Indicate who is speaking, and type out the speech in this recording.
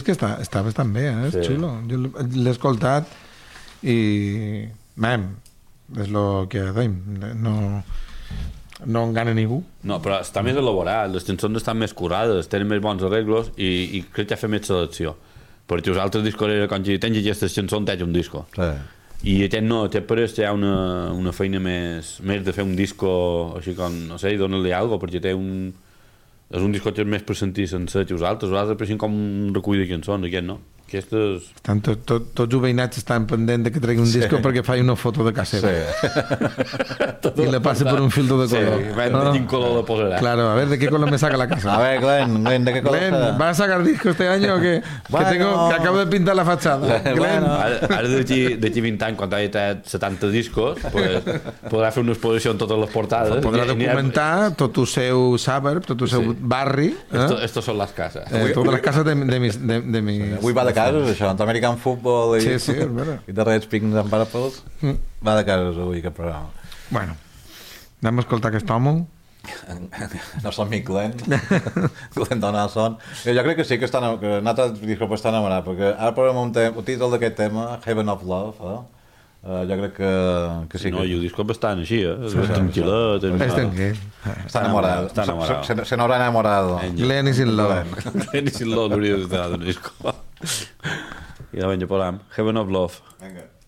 Speaker 1: És que està bastant bé, és xulo. Jo l'he escoltat i... és el que deim. No engana ningú.
Speaker 2: No, però està més elaborat, les cançons estan més curades, tenen més bons arreglos i crec que ha fet més selecció. Perquè els altres discos era com que tens aquestes cançons, tens un disco. I aquest no, aquest pareix que hi ha una feina més de fer un disco així com, no sé, i donar-li alguna cosa, perquè té és un disco que és més per sentir sencer que els altres pareixen com un recull de cançons, aquest no. Aquestes...
Speaker 1: Tots els veïnats estan pendents que tregui un disco perquè faci una foto de casa seva. I la passa per un filtro de color.
Speaker 2: Sí, de quin color la posarà.
Speaker 1: Claro, a ver, ¿de qué color me saca la casa?
Speaker 3: A ver, Glenn, ¿de qué color será?
Speaker 1: ¿Vas a sacar disco este año o qué?
Speaker 3: Bueno.
Speaker 1: Que acabo de pintar la fachada. Glenn.
Speaker 2: Ara d'aquí 20 anys, quan hagi 70 discos, podrà fer una exposició en totes les portades.
Speaker 1: Podrà documentar tot el seu suburb, tot el seu barri.
Speaker 2: Estos són les cases.
Speaker 1: Totes les cases de mi...
Speaker 3: Avui va de cases, això, entre American Football i de Reds Pings and Purples. Va de cases avui, aquest programa.
Speaker 1: Bueno, anem a escoltar aquest home.
Speaker 3: No és l'amic Glenn Donaldson. Jo crec que sí, que nosaltres disculpa està enamorat, perquè ara parlem un títol d'aquest tema, Heaven of Love, jo crec que sí.
Speaker 2: No, i el disco bastant així, és tranquil·let.
Speaker 3: Està enamorat. Se n'haurà enamorado.
Speaker 1: Glenn is in love.
Speaker 2: Glenn is in love, hauria d'estar d'un disco. I venga, posem Heaven of Love.
Speaker 3: Vinga.